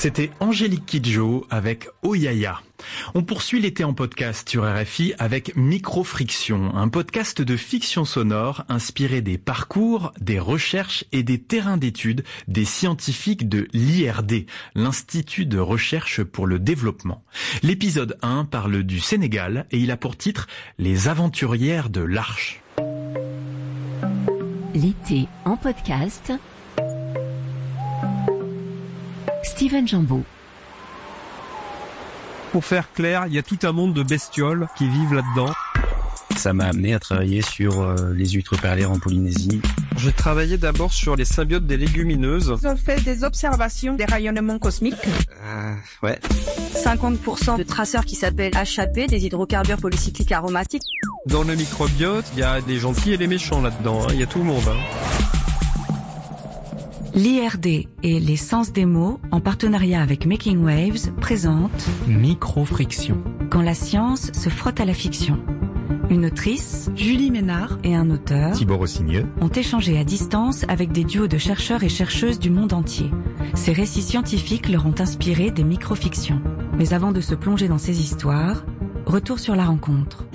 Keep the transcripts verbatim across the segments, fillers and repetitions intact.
C'était Angélique Kidjo avec Oyaya. On poursuit l'été en podcast sur R F I avec Microfriction, un podcast de fiction sonore inspiré des parcours, des recherches et des terrains d'études des scientifiques de l'I R D, l'Institut de recherche pour le développement. L'épisode un parle du Sénégal et il a pour titre « Les aventurières de l'Arche ». L'été en podcast, Steven Jambeau. Pour faire clair, il y a tout un monde de bestioles qui vivent là-dedans. Ça m'a amené à travailler sur euh, les huîtres perlières en Polynésie. J'ai travaillé d'abord sur les symbiotes des légumineuses. Ils ont fait des observations des rayonnements cosmiques. Euh, ouais. cinquante pour cent de traceurs qui s'appellent H A P, des hydrocarbures polycycliques aromatiques. Dans le microbiote, il y a des gentils et des méchants là-dedans. Il hein. y a tout le monde. Hein. L'I R D et les Sens des mots, en partenariat avec Making Waves, présentent Microfriction. Quand la science se frotte à la fiction. Une autrice, Julie Ménard, et un auteur, Thibaut Rossigneux, ont échangé à distance avec des duos de chercheurs et chercheuses du monde entier. Ces récits scientifiques leur ont inspiré des microfictions. Mais avant de se plonger dans ces histoires, retour sur la rencontre.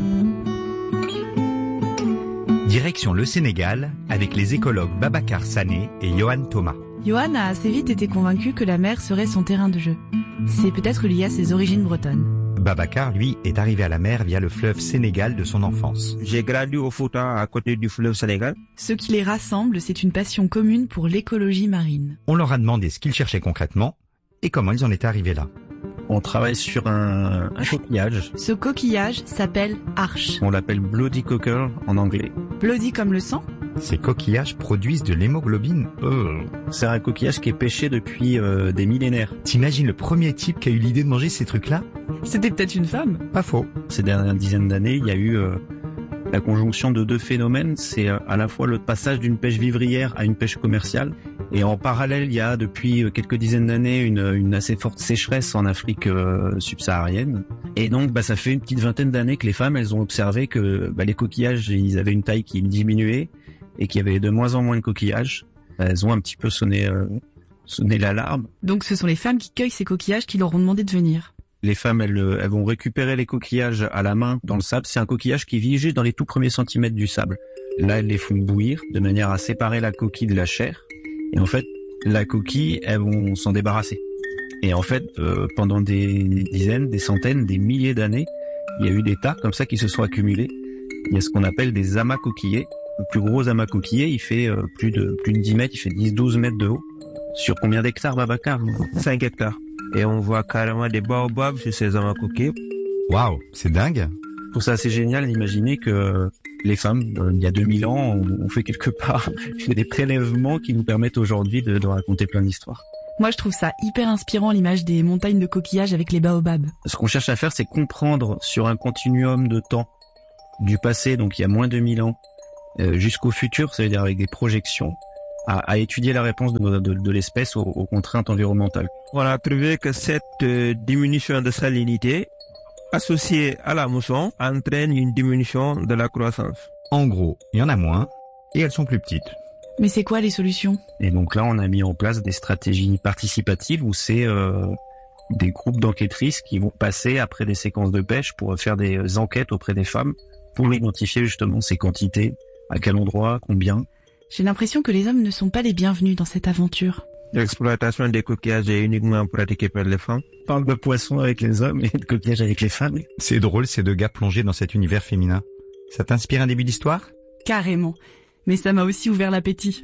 Direction le Sénégal avec les écologues Babacar Sané et Johan Thomas. Johan a assez vite été convaincu que la mer serait son terrain de jeu. C'est peut-être lié à ses origines bretonnes. Babacar, lui, est arrivé à la mer via le fleuve Sénégal de son enfance. J'ai grandi au Fouta, à côté du fleuve Sénégal. Ce qui les rassemble, c'est une passion commune pour l'écologie marine. On leur a demandé ce qu'ils cherchaient concrètement et comment ils en étaient arrivés là. On travaille sur un, un coquillage. Ce coquillage s'appelle arche. On l'appelle bloody cocker en anglais. Bloody comme le sang. Ces coquillages produisent de l'hémoglobine. Oh. C'est un coquillage qui est pêché depuis euh, des millénaires. T'imagines le premier type qui a eu l'idée de manger ces trucs-là ? C'était peut-être une femme. Pas faux. Ces dernières dizaines d'années, il y a eu euh, la conjonction de deux phénomènes. C'est euh, à la fois le passage d'une pêche vivrière à une pêche commerciale. Et en parallèle, il y a depuis quelques dizaines d'années une, une assez forte sécheresse en Afrique euh, subsaharienne. Et donc, bah, ça fait une petite vingtaine d'années que les femmes, elles ont observé que bah, les coquillages, ils avaient une taille qui diminuait et qu'il y avait de moins en moins de coquillages. Elles ont un petit peu sonné, euh, sonné l'alarme. Donc, ce sont les femmes qui cueillent ces coquillages qui leur ont demandé de venir. Les femmes, elles, elles vont récupérer les coquillages à la main dans le sable. C'est un coquillage qui vit juste dans les tout premiers centimètres du sable. Là, elles les font bouillir de manière à séparer la coquille de la chair. Et en fait, la coquille, elles vont s'en débarrasser. Et en fait, euh, pendant des dizaines, des centaines, des milliers d'années, il y a eu des tas comme ça qui se sont accumulés. Il y a ce qu'on appelle des amas coquillés. Le plus gros amas coquillé, il fait euh, plus de plus de dix mètres, il fait dix douze mètres de haut. Sur combien d'hectares, Babacar ? cinq hectares. Et on voit carrément des baobabs sur ces amas coquillés. Waouh, c'est dingue. Pour ça, c'est génial d'imaginer que les femmes, euh, il y a deux mille ans, on, on fait quelque part des prélèvements qui nous permettent aujourd'hui de, de raconter plein d'histoires. Moi, je trouve ça hyper inspirant, l'image des montagnes de coquillages avec les baobabs. Ce qu'on cherche à faire, c'est comprendre sur un continuum de temps du passé, donc il y a moins de mille ans, euh, jusqu'au futur, ça veut dire avec des projections, à, à étudier la réponse de, de, de l'espèce aux, aux contraintes environnementales. On a trouvé que cette euh, diminution de salinité associée à la mousson entraîne une diminution de la croissance. En gros, il y en a moins et elles sont plus petites. Mais c'est quoi les solutions ? Et donc là, on a mis en place des stratégies participatives où c'est euh, des groupes d'enquêtrices qui vont passer après des séquences de pêche pour faire des enquêtes auprès des femmes pour identifier justement ces quantités, à quel endroit, combien. J'ai l'impression que les hommes ne sont pas les bienvenus dans cette aventure. L'exploitation des coquillages est uniquement pratiquée par les femmes. On parle de poissons avec les hommes et de coquillages avec les femmes. C'est drôle ces deux gars plongés dans cet univers féminin. Ça t'inspire un début d'histoire ? Carrément. Mais ça m'a aussi ouvert l'appétit.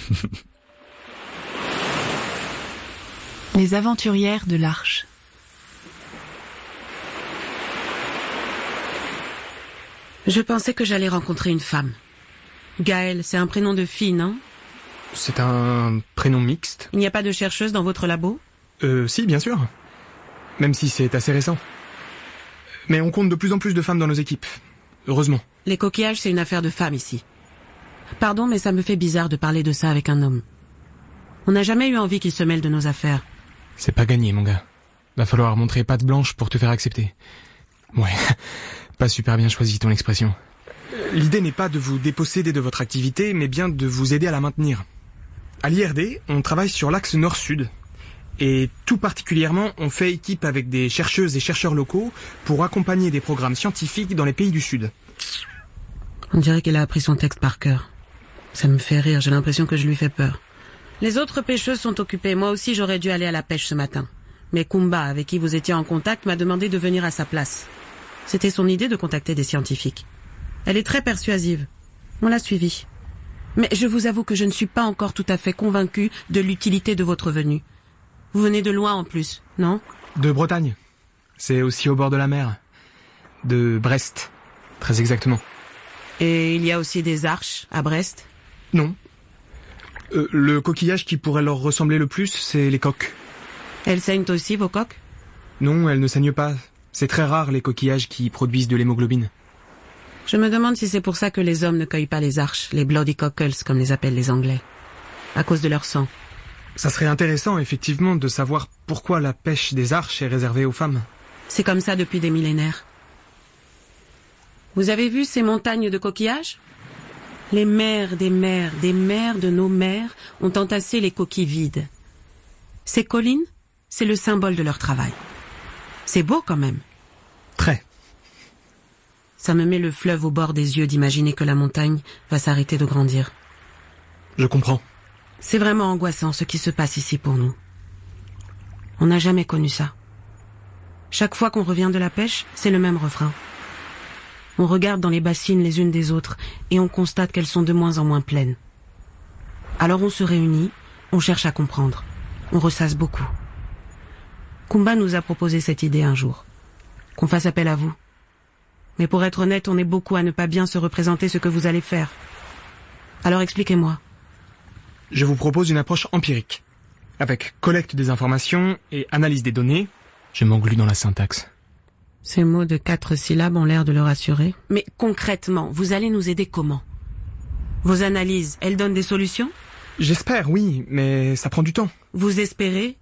Les aventurières de l'Arche. Je pensais que j'allais rencontrer une femme. Gaëlle, c'est un prénom de fille, non ? C'est un prénom mixte. Il n'y a pas de chercheuse dans votre labo ? Euh, si, bien sûr. Même si c'est assez récent. Mais on compte de plus en plus de femmes dans nos équipes. Heureusement. Les coquillages, c'est une affaire de femmes ici. Pardon, mais ça me fait bizarre de parler de ça avec un homme. On n'a jamais eu envie qu'il se mêle de nos affaires. C'est pas gagné, mon gars. Va falloir montrer patte blanche pour te faire accepter. Ouais, pas super bien choisi ton expression. L'idée n'est pas de vous déposséder de votre activité, mais bien de vous aider à la maintenir. À l'I R D, on travaille sur l'axe nord-sud. Et tout particulièrement, on fait équipe avec des chercheuses et chercheurs locaux pour accompagner des programmes scientifiques dans les pays du Sud. On dirait qu'il a appris son texte par cœur. Ça me fait rire, j'ai l'impression que je lui fais peur. Les autres pêcheuses sont occupées. Moi aussi, j'aurais dû aller à la pêche ce matin. Mais Kumba, avec qui vous étiez en contact, m'a demandé de venir à sa place. C'était son idée de contacter des scientifiques. Elle est très persuasive. On l'a suivie. Mais je vous avoue que je ne suis pas encore tout à fait convaincue de l'utilité de votre venue. Vous venez de loin en plus, non? De Bretagne. C'est aussi au bord de la mer. De Brest, très exactement. Et il y a aussi des arches à Brest? Non. Euh, le coquillage qui pourrait leur ressembler le plus, c'est les coques. Elles saignent aussi, vos coques? Non, elles ne saignent pas. C'est très rare les coquillages qui produisent de l'hémoglobine. Je me demande si c'est pour ça que les hommes ne cueillent pas les arches, les bloody cockles, comme les appellent les Anglais. À cause de leur sang. Ça serait intéressant, effectivement, de savoir pourquoi la pêche des arches est réservée aux femmes. C'est comme ça depuis des millénaires. Vous avez vu ces montagnes de coquillages? Les mères des mères, des mères de nos mères ont entassé les coquilles vides. Ces collines, c'est le symbole de leur travail. C'est beau quand même. Très. Ça me met le fleuve au bord des yeux d'imaginer que la montagne va s'arrêter de grandir. Je comprends. C'est vraiment angoissant ce qui se passe ici pour nous. On n'a jamais connu ça. Chaque fois qu'on revient de la pêche, c'est le même refrain. On regarde dans les bassines les unes des autres et on constate qu'elles sont de moins en moins pleines. Alors on se réunit, on cherche à comprendre. On ressasse beaucoup. Kumba nous a proposé cette idée un jour. Qu'on fasse appel à vous. Mais pour être honnête, on est beaucoup à ne pas bien se représenter ce que vous allez faire. Alors expliquez-moi. Je vous propose une approche empirique, avec collecte des informations et analyse des données. Je m'englue dans la syntaxe. Ces mots de quatre syllabes ont l'air de le rassurer. Mais concrètement, vous allez nous aider comment? Vos analyses, elles donnent des solutions? J'espère, oui, mais ça prend du temps. Vous espérez?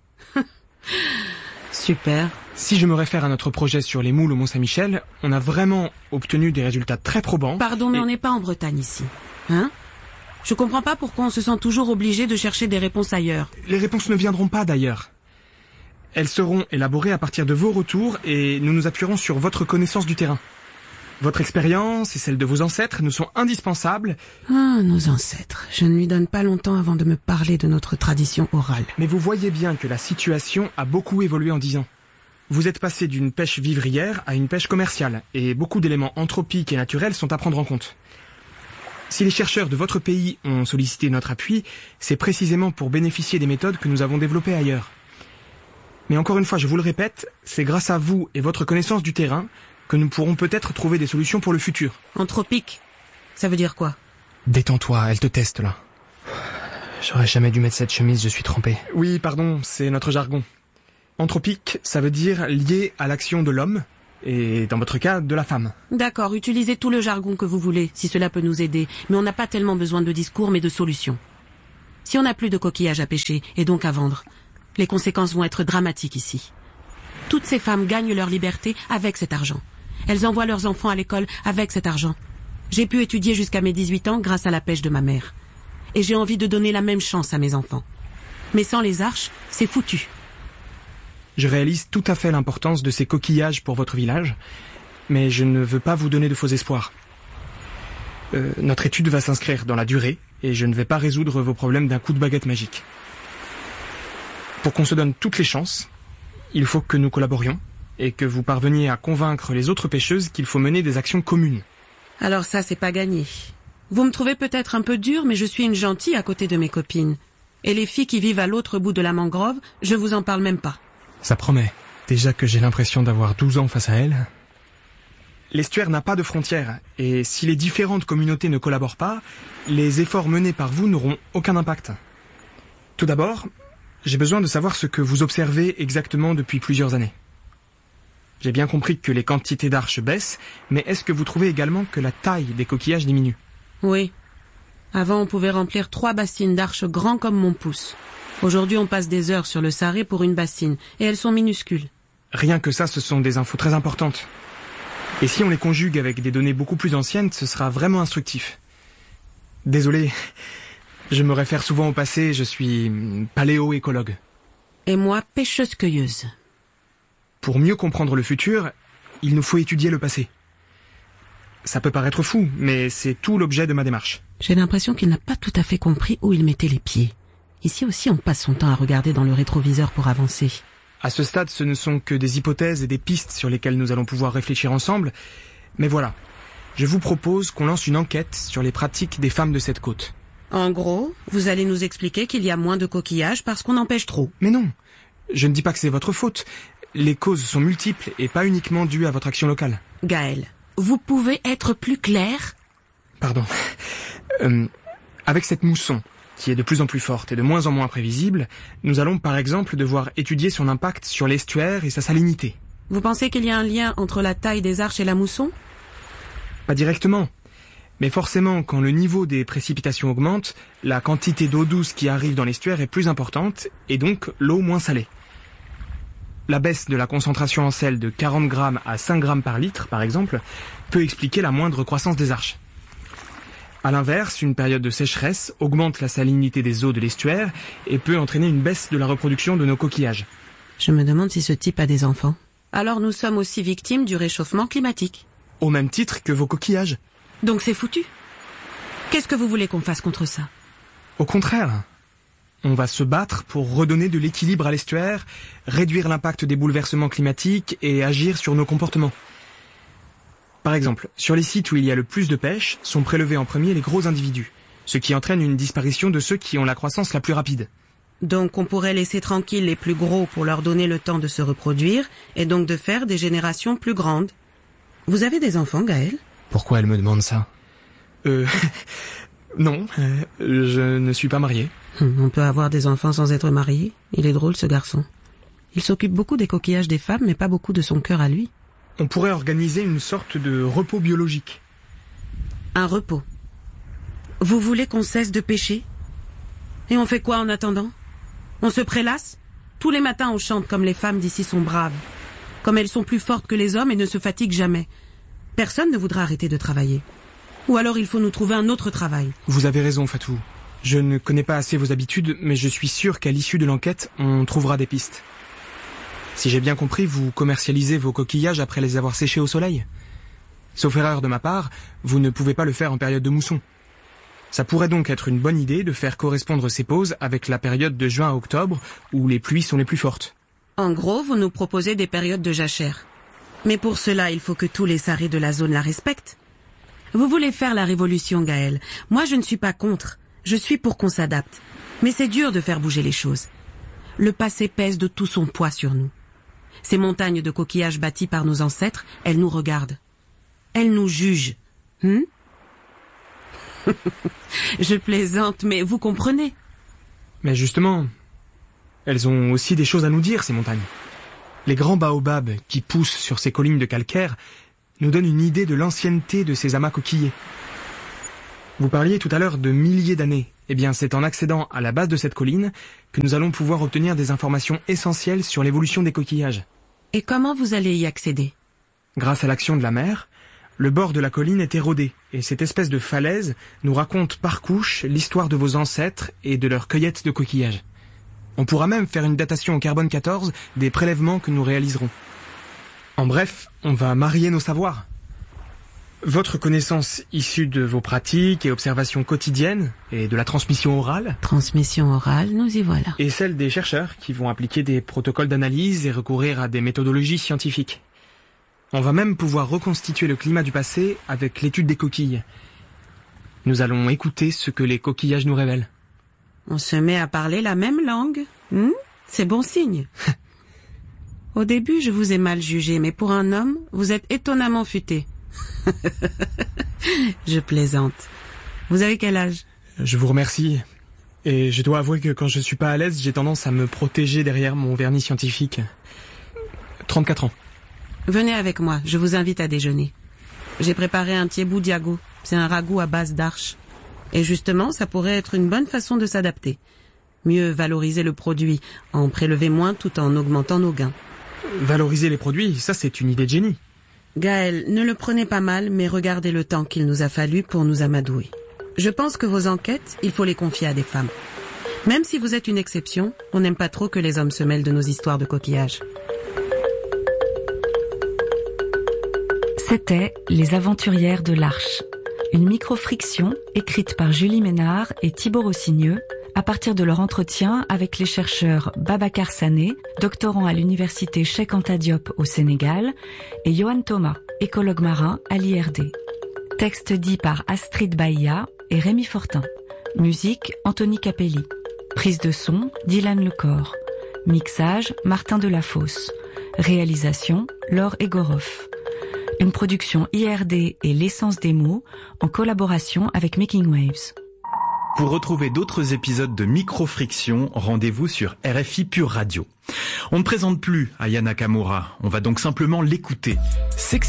Super. Si je me réfère à notre projet sur les moules au Mont-Saint-Michel, on a vraiment obtenu des résultats très probants. Pardon, mais et... on n'est pas en Bretagne ici. Hein? Je comprends pas pourquoi on se sent toujours obligé de chercher des réponses ailleurs. Les réponses ne viendront pas d'ailleurs. Elles seront élaborées à partir de vos retours et nous nous appuierons sur votre connaissance du terrain. Votre expérience et celle de vos ancêtres nous sont indispensables. Ah, nos ancêtres. Je ne lui donne pas longtemps avant de me parler de notre tradition orale. Mais vous voyez bien que la situation a beaucoup évolué en dix ans. Vous êtes passé d'une pêche vivrière à une pêche commerciale et beaucoup d'éléments anthropiques et naturels sont à prendre en compte. Si les chercheurs de votre pays ont sollicité notre appui, c'est précisément pour bénéficier des méthodes que nous avons développées ailleurs. Mais encore une fois, je vous le répète, c'est grâce à vous et votre connaissance du terrain que nous pourrons peut-être trouver des solutions pour le futur. Anthropique, ça veut dire quoi? Détends-toi, elle te teste là. J'aurais jamais dû mettre cette chemise, je suis trempé. Oui, pardon, c'est notre jargon. Anthropique, ça veut dire lié à l'action de l'homme, et dans votre cas, de la femme. D'accord, utilisez tout le jargon que vous voulez, si cela peut nous aider, mais on n'a pas tellement besoin de discours, mais de solutions. Si on n'a plus de coquillages à pêcher, et donc à vendre, les conséquences vont être dramatiques ici. Toutes ces femmes gagnent leur liberté avec cet argent. Elles envoient leurs enfants à l'école avec cet argent. J'ai pu étudier jusqu'à mes dix-huit ans grâce à la pêche de ma mère. Et j'ai envie de donner la même chance à mes enfants. Mais sans les arches, c'est foutu. Je réalise tout à fait l'importance de ces coquillages pour votre village, mais je ne veux pas vous donner de faux espoirs. Euh, notre étude va s'inscrire dans la durée, et je ne vais pas résoudre vos problèmes d'un coup de baguette magique. Pour qu'on se donne toutes les chances, il faut que nous collaborions, et que vous parveniez à convaincre les autres pêcheuses qu'il faut mener des actions communes. Alors ça, c'est pas gagné. Vous me trouvez peut-être un peu dure, mais je suis une gentille à côté de mes copines. Et les filles qui vivent à l'autre bout de la mangrove, je vous en parle même pas. Ça promet. Déjà que j'ai l'impression d'avoir douze ans face à elle. L'estuaire n'a pas de frontières, et si les différentes communautés ne collaborent pas, les efforts menés par vous n'auront aucun impact. Tout d'abord, j'ai besoin de savoir ce que vous observez exactement depuis plusieurs années. J'ai bien compris que les quantités d'arches baissent, mais est-ce que vous trouvez également que la taille des coquillages diminue? Oui. Avant, on pouvait remplir trois bassines d'arches grands comme mon pouce. Aujourd'hui, on passe des heures sur le Sarré pour une bassine, et elles sont minuscules. Rien que ça, ce sont des infos très importantes. Et si on les conjugue avec des données beaucoup plus anciennes, ce sera vraiment instructif. Désolé, je me réfère souvent au passé, je suis paléo-écologue. Et moi, pêcheuse-cueilleuse. Pour mieux comprendre le futur, il nous faut étudier le passé. Ça peut paraître fou, mais c'est tout l'objet de ma démarche. J'ai l'impression qu'il n'a pas tout à fait compris où il mettait les pieds. Ici aussi, on passe son temps à regarder dans le rétroviseur pour avancer. À ce stade, ce ne sont que des hypothèses et des pistes sur lesquelles nous allons pouvoir réfléchir ensemble. Mais voilà, je vous propose qu'on lance une enquête sur les pratiques des femmes de cette côte. En gros, vous allez nous expliquer qu'il y a moins de coquillages parce qu'on en pêche trop. Mais non, je ne dis pas que c'est votre faute. Les causes sont multiples et pas uniquement dues à votre action locale. Gaël, vous pouvez être plus clair ? Pardon. Euh, avec cette mousson, qui est de plus en plus forte et de moins en moins prévisible, nous allons par exemple devoir étudier son impact sur l'estuaire et sa salinité. Vous pensez qu'il y a un lien entre la taille des arches et la mousson ? Pas directement. Mais forcément, quand le niveau des précipitations augmente, la quantité d'eau douce qui arrive dans l'estuaire est plus importante, et donc l'eau moins salée. La baisse de la concentration en sel de quarante grammes à cinq grammes par litre, par exemple, peut expliquer la moindre croissance des arches. À l'inverse, une période de sécheresse augmente la salinité des eaux de l'estuaire et peut entraîner une baisse de la reproduction de nos coquillages. Je me demande si ce type a des enfants. Alors nous sommes aussi victimes du réchauffement climatique. Au même titre que vos coquillages. Donc c'est foutu. Qu'est-ce que vous voulez qu'on fasse contre ça ? Au contraire. On va se battre pour redonner de l'équilibre à l'estuaire, réduire l'impact des bouleversements climatiques et agir sur nos comportements. Par exemple, sur les sites où il y a le plus de pêche, sont prélevés en premier les gros individus, ce qui entraîne une disparition de ceux qui ont la croissance la plus rapide. Donc on pourrait laisser tranquilles les plus gros pour leur donner le temps de se reproduire et donc de faire des générations plus grandes. Vous avez des enfants, Gaël ? Pourquoi elle me demande ça ? Euh... non, euh, je ne suis pas marié. On peut avoir des enfants sans être marié. Il est drôle, ce garçon. Il s'occupe beaucoup des coquillages des femmes, mais pas beaucoup de son cœur à lui. On pourrait organiser une sorte de repos biologique. Un repos. Vous voulez qu'on cesse de pêcher ? Et on fait quoi en attendant ? On se prélasse ? Tous les matins on chante comme les femmes d'ici sont braves. Comme elles sont plus fortes que les hommes et ne se fatiguent jamais. Personne ne voudra arrêter de travailler. Ou alors il faut nous trouver un autre travail. Vous avez raison, Fatou. Je ne connais pas assez vos habitudes, mais je suis sûr qu'à l'issue de l'enquête, on trouvera des pistes. Si j'ai bien compris, vous commercialisez vos coquillages après les avoir séchés au soleil. Sauf erreur de ma part, vous ne pouvez pas le faire en période de mousson. Ça pourrait donc être une bonne idée de faire correspondre ces pauses avec la période de juin à octobre, où les pluies sont les plus fortes. En gros, vous nous proposez des périodes de jachère. Mais pour cela, il faut que tous les sarrés de la zone la respectent. Vous voulez faire la révolution, Gaël. Moi, je ne suis pas contre. Je suis pour qu'on s'adapte. Mais c'est dur de faire bouger les choses. Le passé pèse de tout son poids sur nous. Ces montagnes de coquillages bâties par nos ancêtres, elles nous regardent. Elles nous jugent. Hum? Je plaisante, mais vous comprenez. Mais justement, elles ont aussi des choses à nous dire, ces montagnes. Les grands baobabs qui poussent sur ces collines de calcaire nous donnent une idée de l'ancienneté de ces amas coquillés. Vous parliez tout à l'heure de milliers d'années. Eh bien, c'est en accédant à la base de cette colline que nous allons pouvoir obtenir des informations essentielles sur l'évolution des coquillages. Et comment vous allez y accéder ? Grâce à l'action de la mer, le bord de la colline est érodé, et cette espèce de falaise nous raconte par couche l'histoire de vos ancêtres et de leur cueillette de coquillages. On pourra même faire une datation au carbone quatorze des prélèvements que nous réaliserons. En bref, on va marier nos savoirs. Votre connaissance issue de vos pratiques et observations quotidiennes et de la transmission orale. Transmission orale, nous y voilà. Et celle des chercheurs qui vont appliquer des protocoles d'analyse et recourir à des méthodologies scientifiques. On va même pouvoir reconstituer le climat du passé avec l'étude des coquilles. Nous allons écouter ce que les coquillages nous révèlent. On se met à parler la même langue. Hmm ? C'est bon signe. Au début, je vous ai mal jugé, mais pour un homme, vous êtes étonnamment futé. Je plaisante. Vous avez quel âge ? Je vous remercie. Et je dois avouer que quand je suis pas à l'aise, j'ai tendance à me protéger derrière mon vernis scientifique. trente-quatre ans. Venez avec moi, je vous invite à déjeuner. J'ai préparé un tiebou diago. C'est un ragoût à base d'arche. Et justement, ça pourrait être une bonne façon de s'adapter. Mieux valoriser le produit, en prélever moins tout en augmentant nos gains. Valoriser les produits, ça c'est une idée de génie. Gaël, ne le prenez pas mal, mais regardez le temps qu'il nous a fallu pour nous amadouer. Je pense que vos enquêtes, il faut les confier à des femmes. Même si vous êtes une exception, on n'aime pas trop que les hommes se mêlent de nos histoires de coquillages. C'était Les Aventurières de l'Arche, une micro-friction écrite par Julie Ménard et Thibaut Rossigneux à partir de leur entretien avec les chercheurs Babacar Sané, doctorant à l'université Cheikh Anta Diop au Sénégal, et Johan Thomas, écologue marin à l'I R D. Texte dit par Astrid Bahia et Rémi Fortin. Musique Anthony Capelli. Prise de son Dylan Lecor. Mixage Martin Delafosse. Réalisation Laure Egoroff. Une production I R D et l'essence des mots en collaboration avec Making Waves. Pour retrouver d'autres épisodes de Micro-Friction, rendez-vous sur R F I Pure Radio. On ne présente plus Aya Nakamura, on va donc simplement l'écouter.